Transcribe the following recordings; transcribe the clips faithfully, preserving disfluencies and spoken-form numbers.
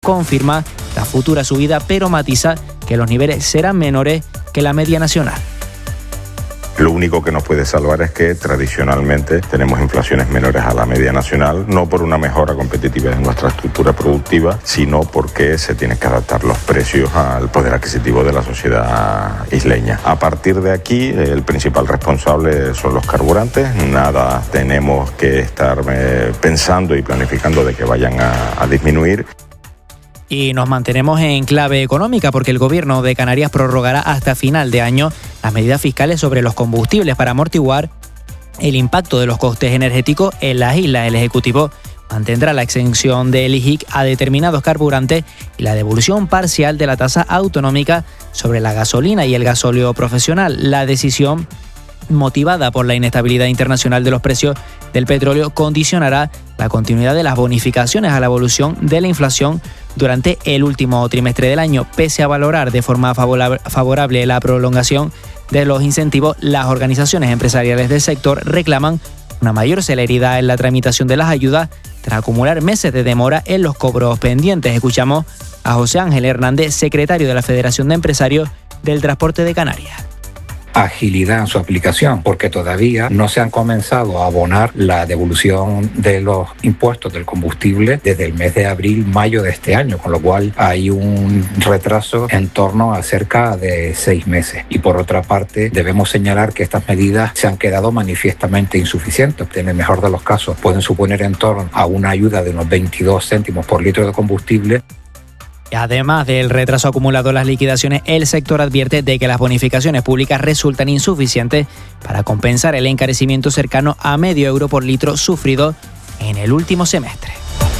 confirma la futura subida, pero matiza que los niveles serán menores que la media nacional. Lo único que nos puede salvar es que tradicionalmente tenemos inflaciones menores a la media nacional, no por una mejora competitiva de nuestra estructura productiva, sino porque se tienen que adaptar los precios al poder adquisitivo de la sociedad isleña. A partir de aquí, el principal responsable son los carburantes. Nada tenemos que estar eh, pensando y planificando de que vayan a, a disminuir. Y nos mantenemos en clave económica porque el Gobierno de Canarias prorrogará hasta final de año las medidas fiscales sobre los combustibles para amortiguar el impacto de los costes energéticos en las islas. El Ejecutivo mantendrá la exención del I G I C a determinados carburantes y la devolución parcial de la tasa autonómica sobre la gasolina y el gasóleo profesional. La decisión, motivada por la inestabilidad internacional de los precios del petróleo, condicionará la continuidad de las bonificaciones a la evolución de la inflación durante el último trimestre del año. Pese a valorar de forma favorable la prolongación de los incentivos, las organizaciones empresariales del sector reclaman una mayor celeridad en la tramitación de las ayudas tras acumular meses de demora en los cobros pendientes. Escuchamos a José Ángel Hernández, secretario de la Federación de Empresarios del Transporte de Canarias. Agilidad en su aplicación, porque todavía no se han comenzado a abonar la devolución de los impuestos del combustible desde el mes de abril, mayo de este año, con lo cual hay un retraso en torno a cerca de seis meses. Y por otra parte, debemos señalar que estas medidas se han quedado manifiestamente insuficientes. En el mejor de los casos, pueden suponer en torno a una ayuda de unos veintidós céntimos por litro de combustible. Además del retraso acumulado en las liquidaciones, el sector advierte de que las bonificaciones públicas resultan insuficientes para compensar el encarecimiento cercano a medio euro por litro sufrido en el último semestre.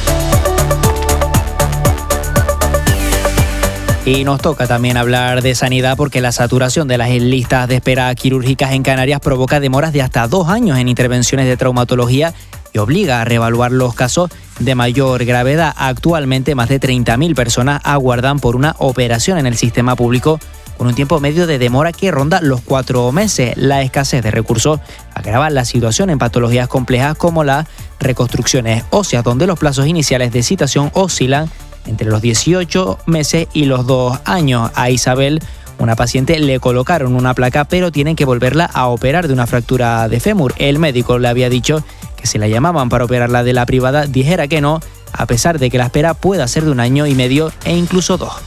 Y nos toca también hablar de sanidad porque la saturación de las listas de espera quirúrgicas en Canarias provoca demoras de hasta dos años en intervenciones de traumatología y obliga a reevaluar los casos de mayor gravedad. Actualmente, más de treinta mil personas aguardan por una operación en el sistema público, con un tiempo medio de demora que ronda los cuatro meses. La escasez de recursos agrava la situación en patologías complejas como las reconstrucciones óseas, donde los plazos iniciales de citación oscilan entre los dieciocho meses y los dos años. A Isabel, una paciente, le colocaron una placa, pero tienen que volverla a operar de una fractura de fémur. El médico le había dicho que si la llamaban para operarla de la privada, dijera que no, a pesar de que la espera pueda ser de un año y medio e incluso dos.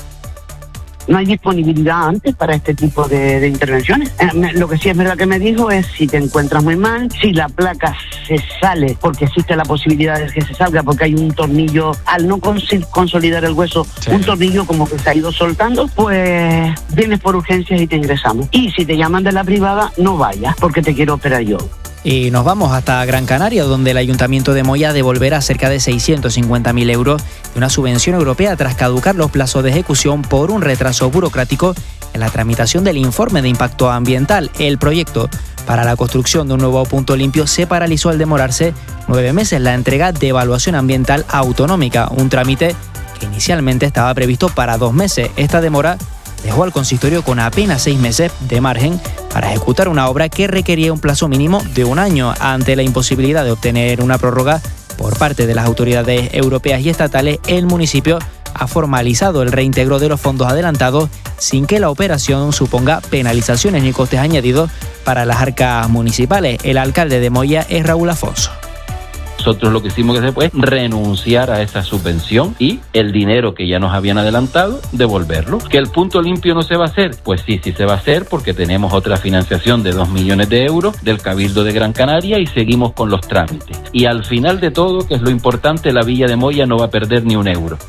No hay disponibilidad antes para este tipo de, de intervenciones. Eh, me, lo que sí es verdad que me dijo es si te encuentras muy mal, si la placa se sale, porque existe la posibilidad de que se salga, porque hay un tornillo, al no cons- consolidar el hueso, sí. un tornillo como que se ha ido soltando, pues vienes por urgencias y te ingresamos. Y si te llaman de la privada, no vayas, porque te quiero operar yo. Y nos vamos hasta Gran Canaria, donde el Ayuntamiento de Moya devolverá cerca de seiscientos cincuenta mil euros de una subvención europea tras caducar los plazos de ejecución por un retraso burocrático en la tramitación del informe de impacto ambiental. El proyecto para la construcción de un nuevo punto limpio se paralizó al demorarse nueve meses la entrega de evaluación ambiental autonómica, un trámite que inicialmente estaba previsto para dos meses. Esta demora dejó al consistorio con apenas seis meses de margen para ejecutar una obra que requería un plazo mínimo de un año. Ante la imposibilidad de obtener una prórroga por parte de las autoridades europeas y estatales, el municipio ha formalizado el reintegro de los fondos adelantados sin que la operación suponga penalizaciones ni costes añadidos para las arcas municipales. El alcalde de Moya es Raúl Afonso. Nosotros lo que hicimos que fue renunciar a esa subvención y el dinero que ya nos habían adelantado, devolverlo. ¿Que el punto limpio no se va a hacer? Pues sí, sí se va a hacer porque tenemos otra financiación de dos millones de euros del Cabildo de Gran Canaria y seguimos con los trámites. Y al final de todo, que es lo importante, la Villa de Moya no va a perder ni un euro.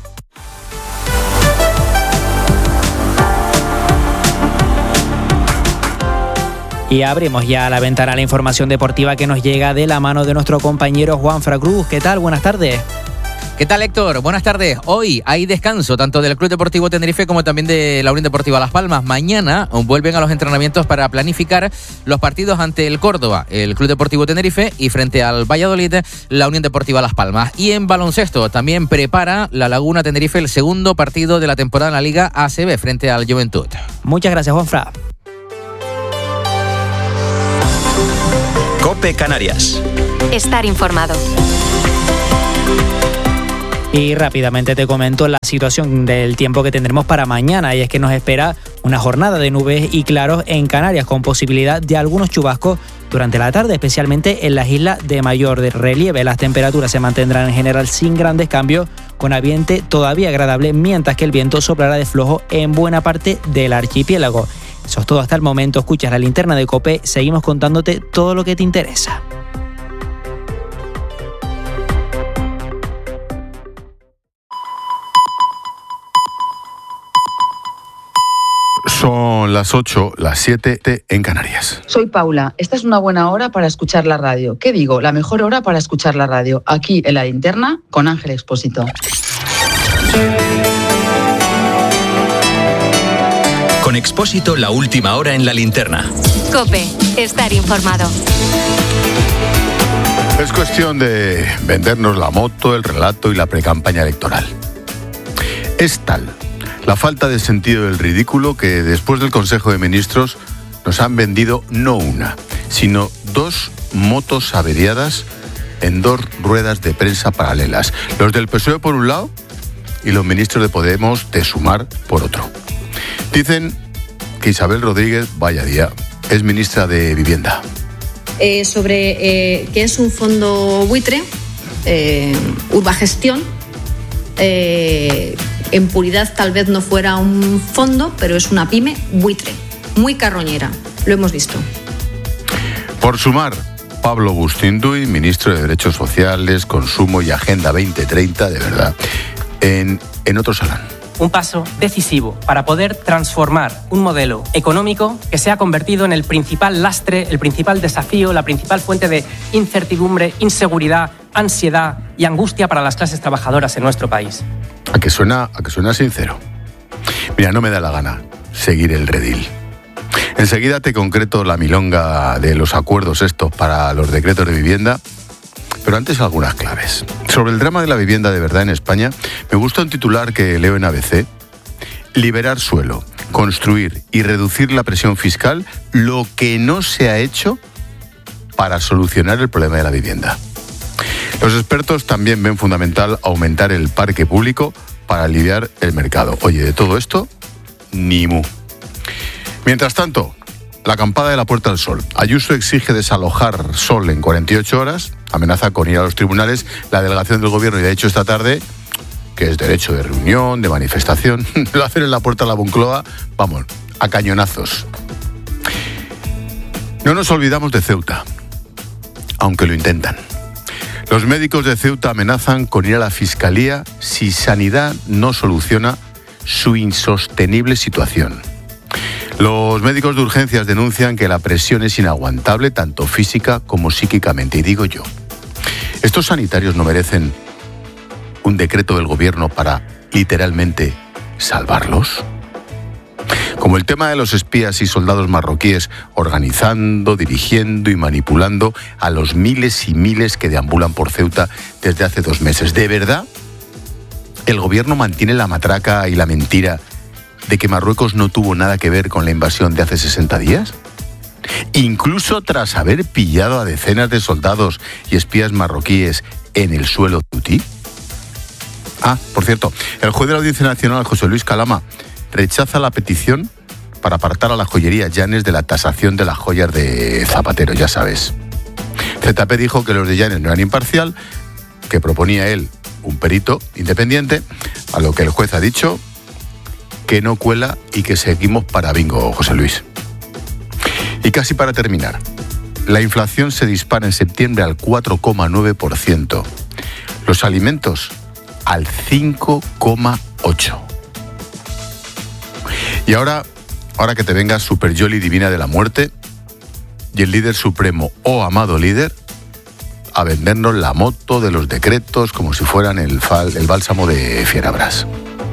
Y abrimos ya la ventana a la información deportiva que nos llega de la mano de nuestro compañero Juanfran Cruz. ¿Qué tal? Buenas tardes. ¿Qué tal, Héctor? Buenas tardes. Hoy hay descanso tanto del Club Deportivo Tenerife como también de la Unión Deportiva Las Palmas. Mañana vuelven a los entrenamientos para planificar los partidos ante el Córdoba, el Club Deportivo Tenerife, y frente al Valladolid, la Unión Deportiva Las Palmas. Y en baloncesto también prepara la Laguna Tenerife el segundo partido de la temporada en la Liga A C B frente al Juventud. Muchas gracias, Juanfran. COPE Canarias. Estar informado. Y rápidamente te comento la situación del tiempo que tendremos para mañana, y es que nos espera una jornada de nubes y claros en Canarias, con posibilidad de algunos chubascos durante la tarde, especialmente en las islas de mayor relieve. Las temperaturas se mantendrán en general sin grandes cambios, con ambiente todavía agradable, mientras que el viento soplará de flojo en buena parte del archipiélago. Eso es todo hasta el momento. Escuchas la linterna de COPE, seguimos contándote todo lo que te interesa. Son las ocho, las siete en Canarias. Soy Paula. Esta es una buena hora para escuchar la radio. ¿Qué digo? La mejor hora para escuchar la radio. Aquí en La Linterna con Ángel Expósito. Con Expósito, la última hora en La Linterna. COPE. Estar informado. Es cuestión de vendernos la moto, el relato y la precampaña electoral. Es tal la falta de sentido del ridículo que después del Consejo de Ministros nos han vendido no una, sino dos motos averiadas en dos ruedas de prensa paralelas. Los del P S O E por un lado y los ministros de Podemos de Sumar por otro. Dicen que Isabel Rodríguez, vaya día, es ministra de Vivienda. Eh, sobre eh, qué es un fondo buitre, eh, Urbagestión, eh, en puridad tal vez no fuera un fondo, pero es una pyme buitre, muy carroñera, lo hemos visto. Por Sumar, Pablo Bustinduy, ministro de Derechos Sociales, Consumo y Agenda veinte treinta, de verdad, en, en otro salón. Un paso decisivo para poder transformar un modelo económico que se ha convertido en el principal lastre, el principal desafío, la principal fuente de incertidumbre, inseguridad, ansiedad y angustia para las clases trabajadoras en nuestro país. A que suena, a que suena sincero. Mira, no me da la gana seguir el redil. Enseguida te concreto la milonga de los acuerdos estos para los decretos de vivienda, pero antes algunas claves. Sobre el drama de la vivienda de verdad en España, me gusta un titular que leo en A B C. Liberar suelo, construir y reducir la presión fiscal, lo que no se ha hecho para solucionar el problema de la vivienda. Los expertos también ven fundamental aumentar el parque público para aliviar el mercado. Oye, de todo esto, ni mu. Mientras tanto, la acampada de la Puerta del Sol. Ayuso exige desalojar Sol en cuarenta y ocho horas, amenaza con ir a los tribunales. La delegación del gobierno, y de hecho esta tarde, que es derecho de reunión, de manifestación, lo hacen en la Puerta de la Moncloa, vamos, a cañonazos. No nos olvidamos de Ceuta, aunque lo intentan. Los médicos de Ceuta amenazan con ir a la Fiscalía si Sanidad no soluciona su insostenible situación. Los médicos de urgencias denuncian que la presión es inaguantable, tanto física como psíquicamente. Y digo yo, ¿estos sanitarios no merecen un decreto del gobierno para, literalmente, salvarlos? Como el tema de los espías y soldados marroquíes organizando, dirigiendo y manipulando a los miles y miles que deambulan por Ceuta desde hace dos meses. ¿De verdad el gobierno mantiene la matraca y la mentira de que Marruecos no tuvo nada que ver con la invasión de hace sesenta días? Incluso tras haber pillado a decenas de soldados y espías marroquíes en el suelo ceutí. Ah, por cierto, el juez de la Audiencia Nacional, José Luis Calama, rechaza la petición para apartar a la joyería Llanes de la tasación de las joyas de Zapatero, ya sabes. Z P dijo que los de Llanes no eran imparcial, que proponía él un perito independiente, a lo que el juez ha dicho que no cuela y que seguimos para bingo, José Luis. Y casi para terminar, la inflación se dispara en septiembre al cuatro coma nueve por ciento, los alimentos al cinco coma ocho por ciento. Y ahora, ahora que te venga Super Yoli Divina de la Muerte y el líder supremo, oh amado líder, a vendernos la moto de los decretos como si fueran el, fal, el bálsamo de Fierabras.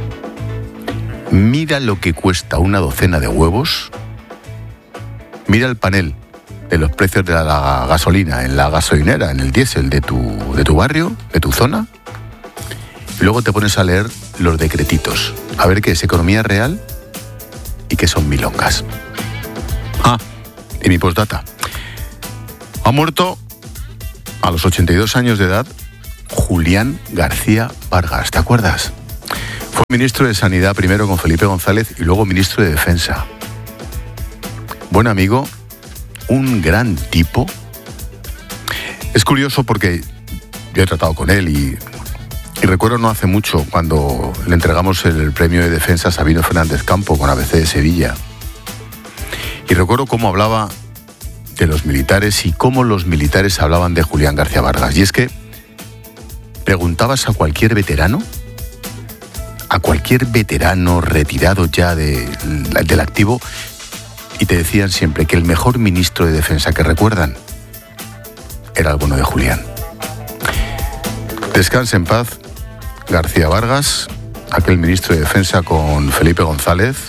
Mira lo que cuesta una docena de huevos. Mira el panel de los precios de la, la gasolina en la gasolinera, en el diésel de tu, de tu barrio, de tu zona. Y luego te pones a leer los decretitos, a ver qué es economía real y qué son milongas. Ah, y mi postdata. Ha muerto a los ochenta y dos años de edad Julián García Vargas, ¿te acuerdas? Fue ministro de Sanidad primero con Felipe González y luego ministro de Defensa. Buen amigo, un gran tipo. Es curioso porque yo he tratado con él y, y recuerdo no hace mucho cuando le entregamos el premio de defensa a Sabino Fernández Campo con A B C de Sevilla. Y recuerdo cómo hablaba de los militares y cómo los militares hablaban de Julián García Vargas. Y es que preguntabas a cualquier veterano, a cualquier veterano retirado ya de, del activo, y te decían siempre que el mejor ministro de Defensa que recuerdan era el bueno de Julián. Descanse en paz, García Vargas, aquel ministro de Defensa con Felipe González,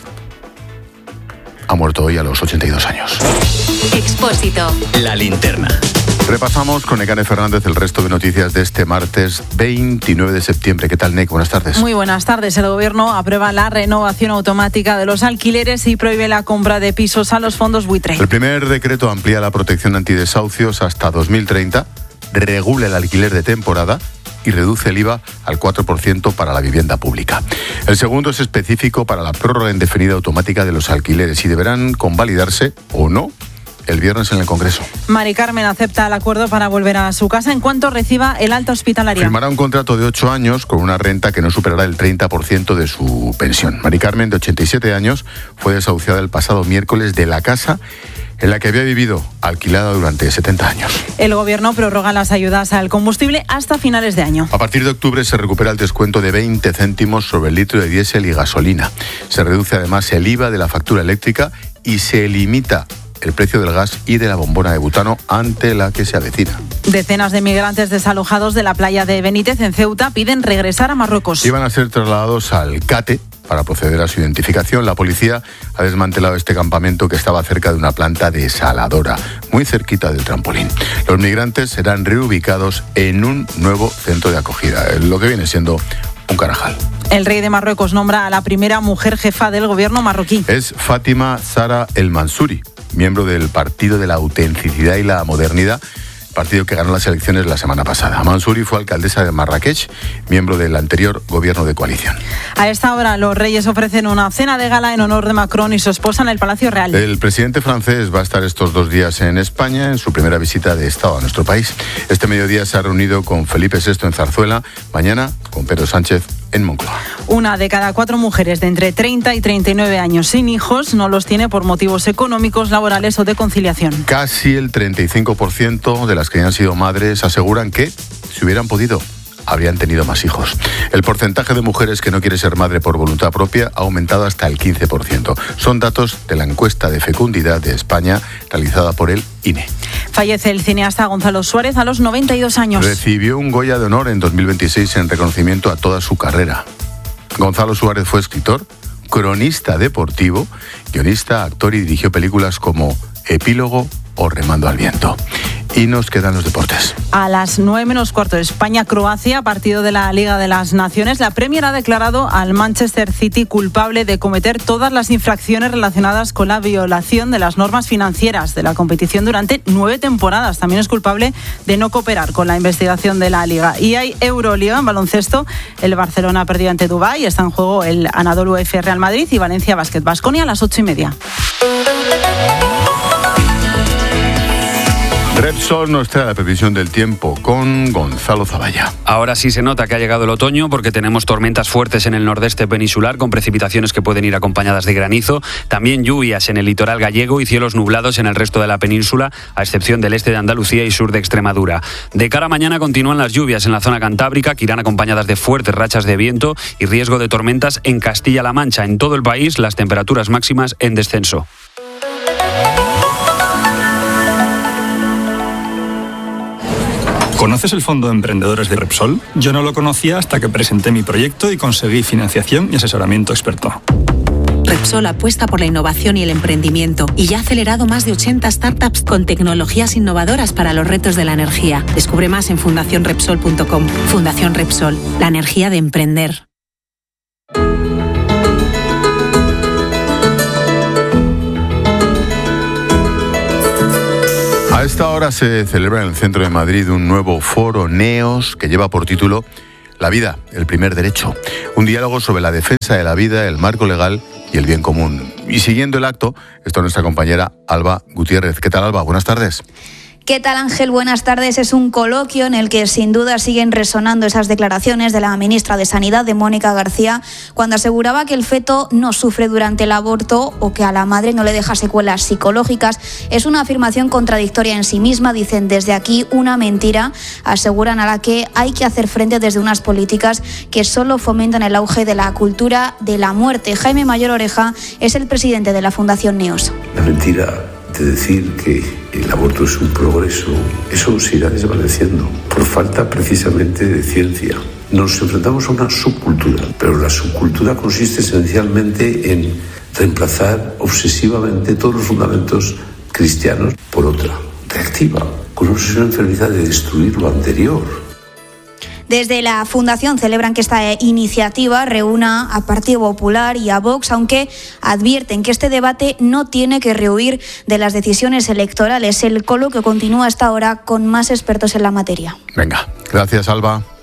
ha muerto hoy a los ochenta y dos años. Expósito. La linterna. Repasamos con Nekane Fernández el resto de noticias de este martes veintinueve de septiembre. ¿Qué tal, Nek? Buenas tardes. Muy buenas tardes. El Gobierno aprueba la renovación automática de los alquileres y prohíbe la compra de pisos a los fondos buitre. El primer decreto amplía la protección antidesahucios hasta dos mil treinta, regula el alquiler de temporada y reduce el I V A al cuatro por ciento para la vivienda pública. El segundo es específico para la prórroga indefinida automática de los alquileres y deberán convalidarse o no el viernes en el Congreso. Mari Carmen acepta el acuerdo para volver a su casa en cuanto reciba el alta hospitalaria. Firmará un contrato de ocho años con una renta que no superará el treinta por ciento de su pensión. Mari Carmen, de ochenta y siete años, fue desahuciada el pasado miércoles de la casa en la que había vivido, alquilada durante setenta años. El Gobierno prorroga las ayudas al combustible hasta finales de año. A partir de octubre se recupera el descuento de veinte céntimos sobre el litro de diésel y gasolina. Se reduce además el I V A de la factura eléctrica y se limita el precio del gas y de la bombona de butano ante la que se avecina. Decenas de migrantes desalojados de la playa de Benítez en Ceuta piden regresar a Marruecos. Iban a ser trasladados al CATE para proceder a su identificación. La policía ha desmantelado este campamento que estaba cerca de una planta desaladora, muy cerquita del trampolín. Los migrantes serán reubicados en un nuevo centro de acogida, lo que viene siendo un Carajal. El rey de Marruecos nombra a la primera mujer jefa del gobierno marroquí. Es Fátima Zahra El Mansouri, miembro del Partido de la Autenticidad y la Modernidad, partido que ganó las elecciones la semana pasada. Mansouri fue alcaldesa de Marrakech, miembro del anterior gobierno de coalición. A esta hora los reyes ofrecen una cena de gala en honor de Macron y su esposa en el Palacio Real. El presidente francés va a estar estos dos días en España en su primera visita de Estado a nuestro país. Este mediodía se ha reunido con Felipe sexto en Zarzuela, mañana con Pedro Sánchez en Moncloa. Una de cada cuatro mujeres de entre treinta y treinta y nueve años sin hijos no los tiene por motivos económicos, laborales o de conciliación. Casi el treinta y cinco por ciento de las que han sido madres aseguran que, si hubieran podido, habrían tenido más hijos. El porcentaje de mujeres que no quiere ser madre por voluntad propia ha aumentado hasta el quince por ciento. Son datos de la encuesta de fecundidad de España realizada por el I N E. Fallece el cineasta Gonzalo Suárez a los noventa y dos años. Recibió un Goya de Honor en dos mil veintiséis en reconocimiento a toda su carrera. Gonzalo Suárez fue escritor, cronista deportivo, guionista, actor y dirigió películas como Epílogo o Remando al viento. Y nos quedan los deportes. A las nueve menos cuarto, España-Croacia, partido de la Liga de las Naciones. La Premier ha declarado al Manchester City culpable de cometer todas las infracciones relacionadas con la violación de las normas financieras de la competición durante nueve temporadas. También es culpable de no cooperar con la investigación de la Liga. Y hay Euroliga en baloncesto. El Barcelona ha perdido ante Dubái. Está en juego el Anadolu Efes Real Madrid y Valencia Basket Baskonia a las ocho y media. Repsol nos trae la previsión del tiempo con Gonzalo Zavalla. Ahora sí se nota que ha llegado el otoño porque tenemos tormentas fuertes en el nordeste peninsular con precipitaciones que pueden ir acompañadas de granizo. También lluvias en el litoral gallego y cielos nublados en el resto de la península, a excepción del este de Andalucía y sur de Extremadura. De cara a mañana continúan las lluvias en la zona cantábrica que irán acompañadas de fuertes rachas de viento y riesgo de tormentas en Castilla-La Mancha. En todo el país las temperaturas máximas en descenso. ¿Conoces el Fondo de Emprendedores de Repsol? Yo no lo conocía hasta que presenté mi proyecto y conseguí financiación y asesoramiento experto. Repsol apuesta por la innovación y el emprendimiento y ya ha acelerado más de ochenta startups con tecnologías innovadoras para los retos de la energía. Descubre más en fundación repsol punto com. Fundación Repsol, la energía de emprender. A esta hora hora se celebra en el centro de Madrid un nuevo foro NEOS que lleva por título La vida, el primer derecho. Un diálogo sobre la defensa de la vida, el marco legal y el bien común. Y siguiendo el acto está nuestra compañera Alba Gutiérrez. ¿Qué tal, Alba? Buenas tardes. ¿Qué tal, Ángel? Buenas tardes. Es un coloquio en el que sin duda siguen resonando esas declaraciones de la ministra de Sanidad, de Mónica García, cuando aseguraba que el feto no sufre durante el aborto o que a la madre no le deja secuelas psicológicas. Es una afirmación contradictoria en sí misma, dicen desde aquí, una mentira, aseguran, a la que hay que hacer frente desde unas políticas que solo fomentan el auge de la cultura de la muerte. Jaime Mayor Oreja es el presidente de la Fundación NEOS. La mentira de decir que el aborto es un progreso, eso se irá desvaneciendo por falta precisamente de ciencia. Nos enfrentamos a una subcultura, pero la subcultura consiste esencialmente en reemplazar obsesivamente todos los fundamentos cristianos por otra, reactiva, con una obsesión enfermiza de destruir lo anterior. Desde la Fundación celebran que esta iniciativa reúna a Partido Popular y a Vox, aunque advierten que este debate no tiene que rehuir de las decisiones electorales. El coloquio continúa hasta ahora con más expertos en la materia. Venga, gracias, Alba.